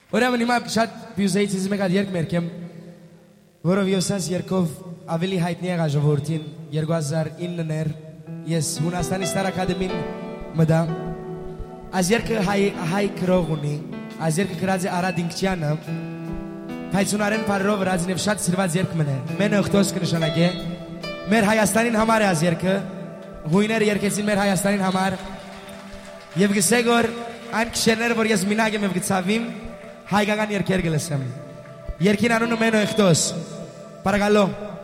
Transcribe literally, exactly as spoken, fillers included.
Ուրեմն հիմա շատ բյուզեից մեկ հատ երգ մերկեմ, որով յոսաս երգով ավելի հայտնի եղա ժողովրդին երկու հազար իններ ես Հունաստանի Ստար Ակադեմին մտա։ Այս երգը հայ հայ գրող ունի, այս երգը գրած է Արադ Ինքչյանը, Փայցունարեն բարերով վրացին եւ շատ սիրված երգ մնե։ Մենը օգտոս կնշանակե մեր Հայաստանին համար է այս երգը, հույները երգեցին մեր Հայաստանին համար եւ գսեգ որ այն քշերները որ ես մինակ եմ եւ գցավիմ հայկական երգեր գլսեմ։ Երգին անունը Մենը օգտոս։ Paragalo.